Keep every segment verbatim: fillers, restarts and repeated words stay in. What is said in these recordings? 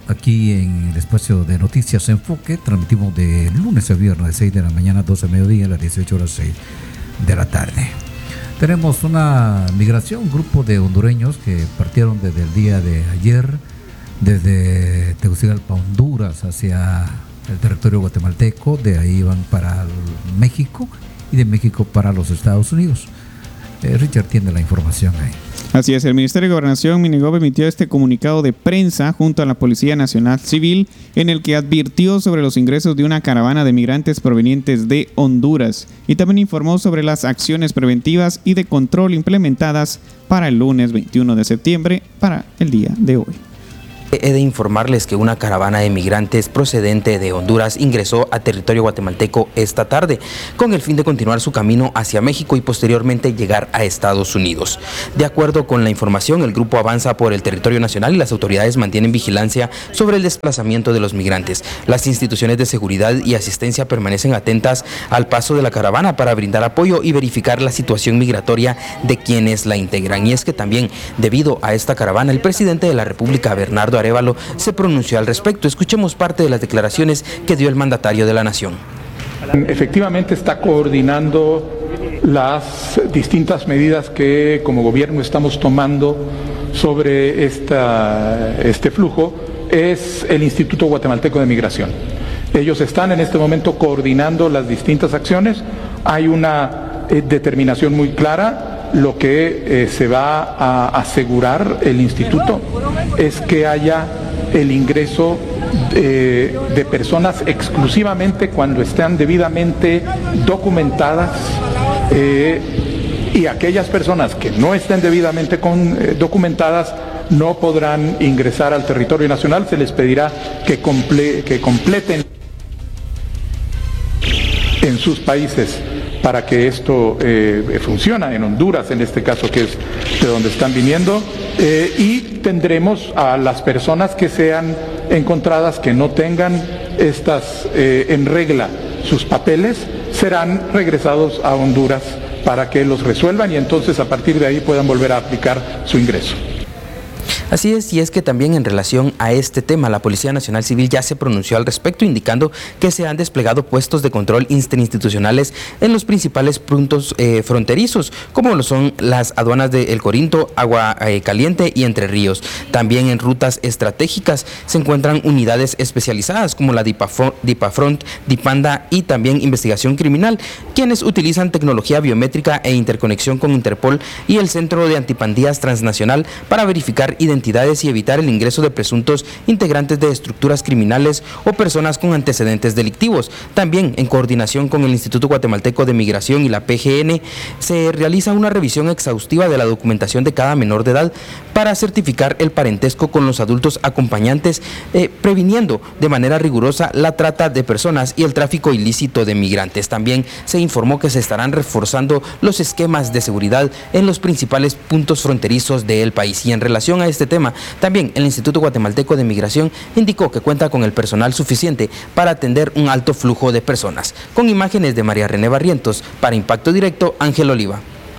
aquí en el espacio de Noticias Enfoque. Transmitimos de lunes a viernes de seis de la mañana a doce de mediodía a las dieciocho horas seis de la tarde. Tenemos una migración, un grupo de hondureños que partieron desde el día de ayer desde Tegucigalpa, Honduras, hacia el territorio guatemalteco. De ahí van para México y de México para los Estados Unidos. Eh, Richard tiene la información ahí. Así es, el Ministerio de Gobernación, Minigov, emitió este comunicado de prensa junto a la Policía Nacional Civil en el que advirtió sobre los ingresos de una caravana de migrantes provenientes de Honduras y también informó sobre las acciones preventivas y de control implementadas para el lunes veintiuno de septiembre, para el día de hoy. He de informarles que una caravana de migrantes procedente de Honduras ingresó a territorio guatemalteco esta tarde con el fin de continuar su camino hacia México y posteriormente llegar a Estados Unidos. De acuerdo con la información, el grupo avanza por el territorio nacional y las autoridades mantienen vigilancia sobre el desplazamiento de los migrantes. Las instituciones de seguridad y asistencia permanecen atentas al paso de la caravana para brindar apoyo y verificar la situación migratoria de quienes la integran. Y es que también, debido a esta caravana, el presidente de la República, Bernardo Arévalo, se pronunció al respecto. Escuchemos parte de las declaraciones que dio el mandatario de la nación. Efectivamente está coordinando las distintas medidas que como gobierno estamos tomando sobre esta, este flujo, es el Instituto Guatemalteco de Migración. Ellos están en este momento coordinando las distintas acciones. Hay una eh, determinación muy clara. Lo que eh, se va a asegurar el instituto es que haya el ingreso de, de personas exclusivamente cuando estén debidamente documentadas, eh, y aquellas personas que no estén debidamente con, eh, documentadas no podrán ingresar al territorio nacional. Se les pedirá que, comple- que completen en sus países para que esto eh, funcione, en Honduras en este caso, que es de donde están viniendo, eh, y tendremos a las personas que sean encontradas que no tengan estas eh, en regla sus papeles, serán regresados a Honduras para que los resuelvan y entonces a partir de ahí puedan volver a aplicar su ingreso. Así es, y es que también en relación a este tema, la Policía Nacional Civil ya se pronunció al respecto, indicando que se han desplegado puestos de control interinstitucionales en los principales puntos eh, fronterizos, como lo son las aduanas de El Corinto, Agua eh, Caliente y Entre Ríos. También en rutas estratégicas se encuentran unidades especializadas como la DIPAFRONT, DIPANDA y también Investigación Criminal, quienes utilizan tecnología biométrica e interconexión con Interpol y el Centro de Antipandillas Transnacional para verificar identidades y evitar el ingreso de presuntos integrantes de estructuras criminales o personas con antecedentes delictivos. También, en coordinación con el Instituto Guatemalteco de Migración y la P G N, se realiza una revisión exhaustiva de la documentación de cada menor de edad para certificar el parentesco con los adultos acompañantes, eh, previniendo de manera rigurosa la trata de personas y el tráfico ilícito de migrantes. También se informó que se estarán reforzando los esquemas de seguridad en los principales puntos fronterizos del país. Y en relación a este tema, también el Instituto Guatemalteco de Migración indicó que cuenta con el personal suficiente para atender un alto flujo de personas. Con imágenes de María René Barrientos, para Impacto Directo, Ángel Oliva.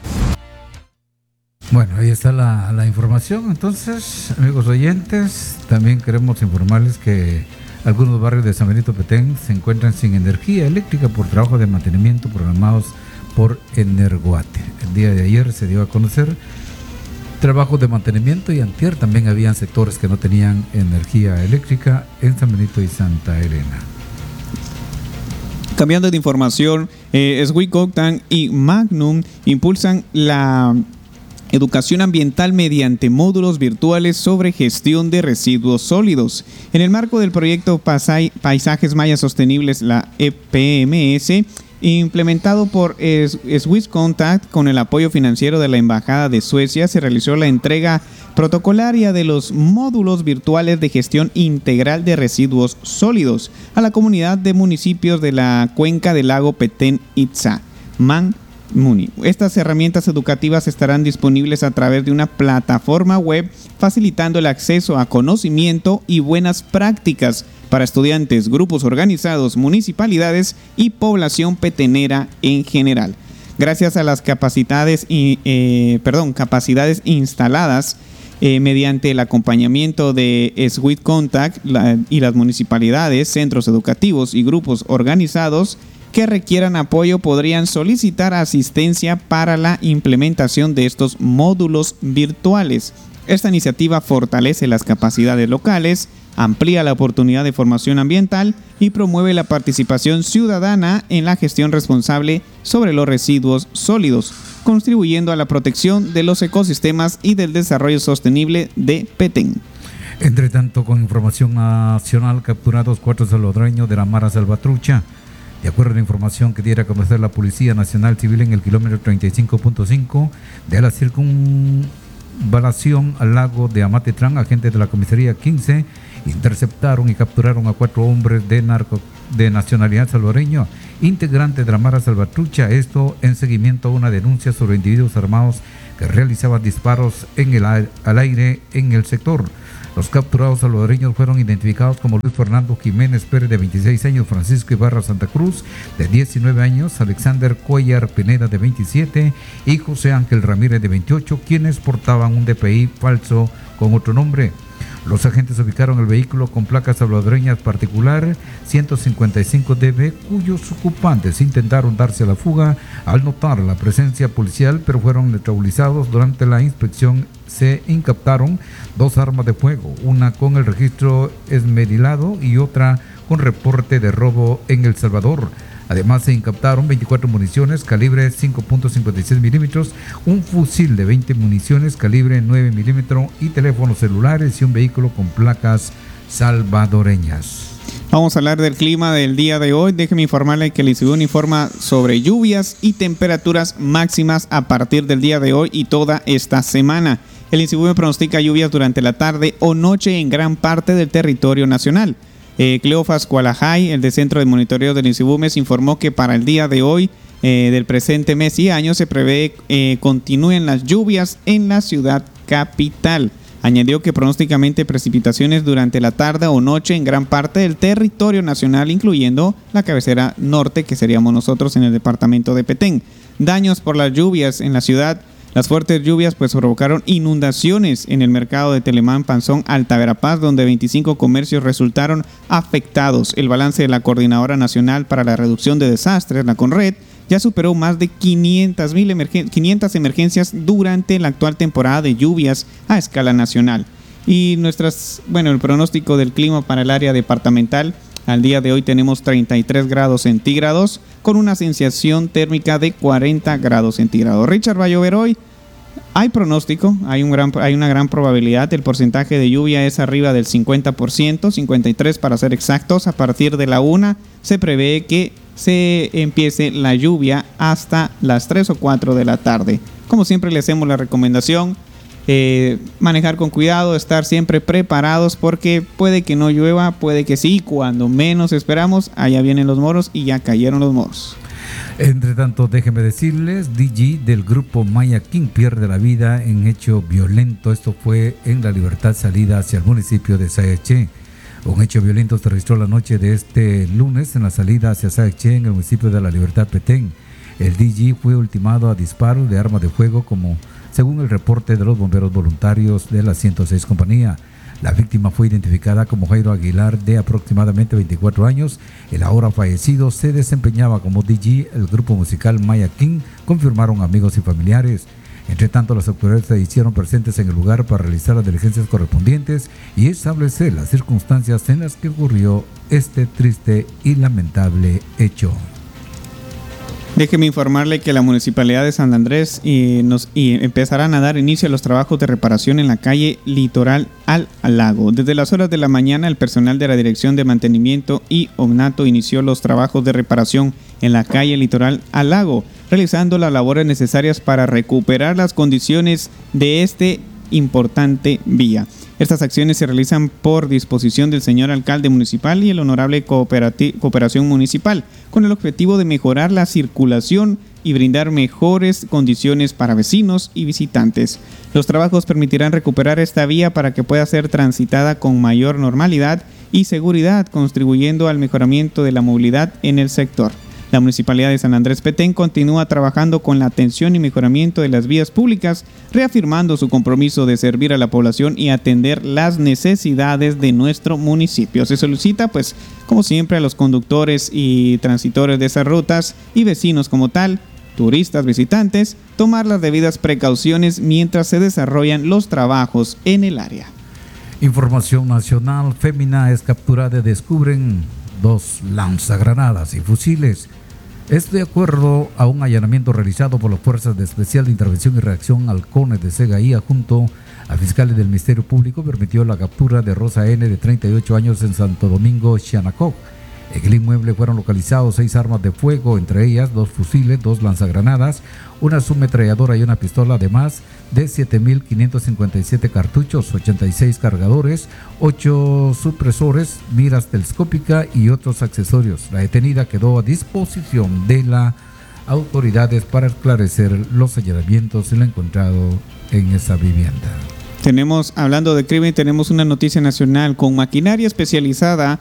Bueno, ahí está la, la información. Entonces, amigos oyentes, también queremos informarles que algunos barrios de San Benito Petén se encuentran sin energía eléctrica por trabajo de mantenimiento programados por Energuate. El día de ayer se dio a conocer trabajos de mantenimiento y antier también habían sectores que no tenían energía eléctrica en San Benito y Santa Elena. Cambiando de información, eh, SWICOCTAN y Magnum impulsan la educación ambiental mediante módulos virtuales sobre gestión de residuos sólidos. En el marco del proyecto Paisajes Mayas Sostenibles, la E P M S, implementado por SwissContact con el apoyo financiero de la Embajada de Suecia, se realizó la entrega protocolaria de los módulos virtuales de gestión integral de residuos sólidos a la comunidad de municipios de la cuenca del lago Petén-Itzá, Man Muni. Estas herramientas educativas estarán disponibles a través de una plataforma web, facilitando el acceso a conocimiento y buenas prácticas para estudiantes, grupos organizados, municipalidades y población petenera en general. Gracias a las capacidades, y, eh, perdón, capacidades instaladas eh, mediante el acompañamiento de Sweet Contact la, y las municipalidades, centros educativos y grupos organizados que requieran apoyo podrían solicitar asistencia para la implementación de estos módulos virtuales. Esta iniciativa fortalece las capacidades locales, amplía la oportunidad de formación ambiental y promueve la participación ciudadana en la gestión responsable sobre los residuos sólidos, contribuyendo a la protección de los ecosistemas y del desarrollo sostenible de Petén. Entre tanto, con información nacional, capturados cuatro salvadoreños de la Mara Salvatrucha. De acuerdo a la información que diera a conocer la Policía Nacional Civil en el kilómetro treinta y cinco punto cinco de la circunvalación al lago de Amatitlán, agentes de la comisaría quince interceptaron y capturaron a cuatro hombres de narco de nacionalidad salvadoreña, integrantes de la Mara Salvatrucha, esto en seguimiento a una denuncia sobre individuos armados que realizaban disparos en el al aire en el sector. Los capturados salvadoreños fueron identificados como Luis Fernando Jiménez Pérez, de veintiséis años, Francisco Ibarra Santa Cruz, de diecinueve años, Alexander Cuellar Pineda, de veintisiete, y José Ángel Ramírez, de veintiocho, quienes portaban un D P I falso con otro nombre. Los agentes ubicaron el vehículo con placas salvadoreñas particular ciento cincuenta y cinco D B, cuyos ocupantes intentaron darse a la fuga al notar la presencia policial, pero fueron neutralizados. Durante la inspección se incautaron dos armas de fuego, una con el registro esmerilado y otra con reporte de robo en El Salvador. Además, se incautaron veinticuatro municiones calibre cinco punto cincuenta y seis milímetros, un fusil de veinte municiones calibre nueve milímetros y teléfonos celulares y un vehículo con placas salvadoreñas. Vamos a hablar del clima del día de hoy. Déjeme informarle que el INSIBUN informa sobre lluvias y temperaturas máximas a partir del día de hoy y toda esta semana. El INSIBUN pronostica lluvias durante la tarde o noche en gran parte del territorio nacional. Eh, Cleofas Cualajay, el de Centro de Monitoreo del INSIBUMES, informó que para el día de hoy, eh, del presente mes y año, se prevé eh, continúen las lluvias en la ciudad capital. Añadió que pronósticamente precipitaciones durante la tarde o noche en gran parte del territorio nacional, incluyendo la cabecera norte, que seríamos nosotros en el departamento de Petén. Daños por las lluvias en la ciudad. Las fuertes lluvias pues provocaron inundaciones en el mercado de Telemán Panzón Alta Verapaz, donde veinticinco comercios resultaron afectados. El balance de la Coordinadora Nacional para la Reducción de Desastres, la CONRED, ya superó más de quinientas emergencias durante la actual temporada de lluvias a escala nacional. Y nuestras, bueno, el pronóstico del clima para el área departamental: al día de hoy tenemos treinta y tres grados centígrados con una sensación térmica de cuarenta grados centígrados. Richard, ¿va a llover hoy? Hay pronóstico, hay, un gran, hay una gran probabilidad. El porcentaje de lluvia es arriba del cincuenta por ciento, cincuenta y tres para ser exactos. A partir de la una se prevé que se empiece la lluvia hasta las tres o cuatro de la tarde. Como siempre, le hacemos la recomendación: Eh, manejar con cuidado, estar siempre preparados, porque puede que no llueva, puede que sí. Cuando menos esperamos, allá vienen los moros y ya cayeron los moros. Entre tanto, déjenme decirles, D J del grupo Maya King pierde la vida en hecho violento. Esto fue en la Libertad salida hacia el municipio de Sayaché. Un hecho violento se registró la noche de este lunes en la salida hacia Sayaché, en el municipio de la Libertad Petén. El D J fue ultimado a disparos de arma de fuego, como según el reporte de los bomberos voluntarios de la ciento seis compañía. La víctima fue identificada como Jairo Aguilar, de aproximadamente veinticuatro años. El ahora fallecido se desempeñaba como D J. El grupo musical Maya King, confirmaron amigos y familiares. Entre tanto, las autoridades se hicieron presentes en el lugar para realizar las diligencias correspondientes y establecer las circunstancias en las que ocurrió este triste y lamentable hecho. Déjeme informarle que la Municipalidad de San Andrés y nos y empezarán a dar inicio a los trabajos de reparación en la calle Litoral al Lago. Desde las horas de la mañana, el personal de la Dirección de Mantenimiento y OMNATO inició los trabajos de reparación en la calle Litoral al Lago, realizando las labores necesarias para recuperar las condiciones de este importante vía. Estas acciones se realizan por disposición del señor alcalde municipal y el honorable Cooperación Municipal, con el objetivo de mejorar la circulación y brindar mejores condiciones para vecinos y visitantes. Los trabajos permitirán recuperar esta vía para que pueda ser transitada con mayor normalidad y seguridad, contribuyendo al mejoramiento de la movilidad en el sector. La Municipalidad de San Andrés Petén continúa trabajando con la atención y mejoramiento de las vías públicas, reafirmando su compromiso de servir a la población y atender las necesidades de nuestro municipio. Se solicita, pues, como siempre, a los conductores y transitores de esas rutas y vecinos como tal, turistas, visitantes, tomar las debidas precauciones mientras se desarrollan los trabajos en el área. Información nacional, fémina es capturada y descubren dos lanzagranadas y fusiles. Es de acuerdo a un allanamiento realizado por las Fuerzas de Especial de Intervención y Reacción Halcones de Segaía junto a fiscales del Ministerio Público, permitió la captura de Rosa N, de treinta y ocho años, en Santo Domingo, Xanacó. En el inmueble fueron localizados seis armas de fuego, entre ellas dos fusiles, dos lanzagranadas, una submetralladora y una pistola, además de siete mil quinientos cincuenta y siete cartuchos, ochenta y seis cargadores, ocho supresores, miras telescópicas y otros accesorios. La detenida quedó a disposición de las autoridades para esclarecer los allanamientos y lo encontrado en esa vivienda. Tenemos, hablando de crimen, tenemos una noticia nacional. Con maquinaria especializada